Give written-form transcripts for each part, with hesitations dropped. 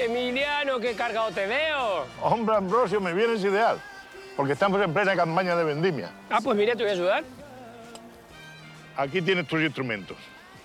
Emiliano, qué cargado te veo. Hombre, Ambrosio, me vienes ideal, porque estamos en plena campaña de vendimia. Ah, pues mira, te voy a ayudar. Aquí tienes tus instrumentos.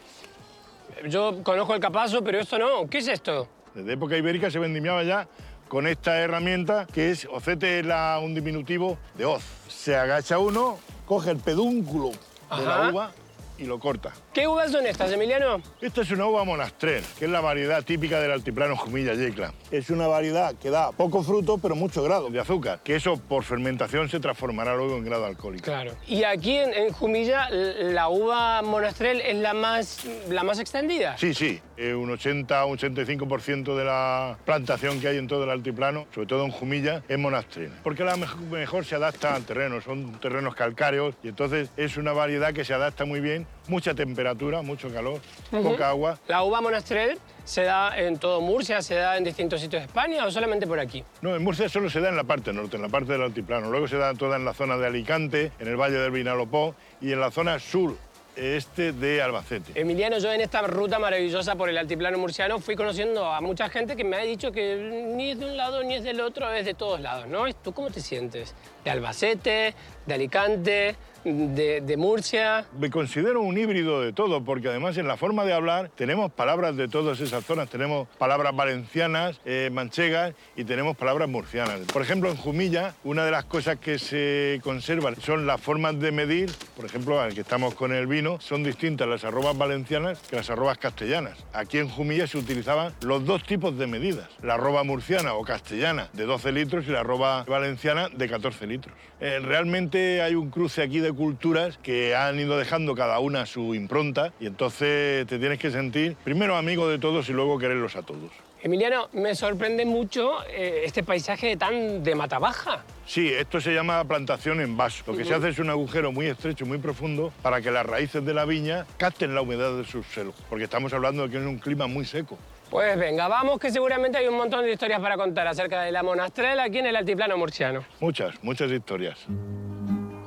Yo conozco el capazo, pero esto no. ¿Qué es esto? Desde época ibérica se vendimiaba ya con esta herramienta, que es ocete, un diminutivo de hoz. Se agacha uno, coge el pedúnculo de la uva y lo corta. ¿Qué uvas son estas, Emiliano? Esta es una uva monastrell, que es la variedad típica del altiplano Jumilla-Yecla. Es una variedad que da poco fruto, pero mucho grado de azúcar, que eso por fermentación se transformará luego en grado alcohólico. Claro. Y aquí en Jumilla, la uva monastrell es la más extendida. Sí, sí. Un 80 o un 85% de la plantación que hay en todo el altiplano, sobre todo en Jumilla, es monastrell. Porque la mejor se adapta al terreno, son terrenos calcáreos y entonces es una variedad que se adapta muy bien, mucha temperatura, mucho calor, poca agua. ¿La uva monastrell se da en todo Murcia, se da en distintos sitios de España o solamente por aquí? No, en Murcia solo se da en la parte norte, en la parte del altiplano. Luego se da toda en la zona de Alicante, en el Valle del Vinalopó y en la zona sur este de Albacete. Emiliano, yo en esta ruta maravillosa por el altiplano murciano fui conociendo a mucha gente que me ha dicho que ni es de un lado ni es del otro, es de todos lados, ¿no? ¿Tú cómo te sientes? ¿De Albacete, de Alicante, de Murcia? Me considero un híbrido de todo, porque además en la forma de hablar tenemos palabras de todas esas zonas. Tenemos palabras valencianas, manchegas y tenemos palabras murcianas. Por ejemplo, en Jumilla, una de las cosas que se conservan son las formas de medir. Por ejemplo, aquí estamos con el vino, son distintas las arrobas valencianas que las arrobas castellanas. Aquí en Jumilla se utilizaban los dos tipos de medidas. La arroba murciana o castellana de 12 litros y la arroba valenciana de 14 litros. Realmente hay un cruce aquí de culturas que han ido dejando cada una su impronta y entonces te tienes que sentir primero amigo de todos y luego quererlos a todos. Emiliano, me sorprende mucho este paisaje tan de mata baja. Sí, esto se llama plantación en vaso. Lo que se hace es un agujero muy estrecho, muy profundo, para que las raíces de la viña capten la humedad del subsuelo, porque estamos hablando de que es un clima muy seco. Pues venga, vamos, que seguramente hay un montón de historias para contar acerca de la monastrell aquí en el altiplano murciano. Muchas historias.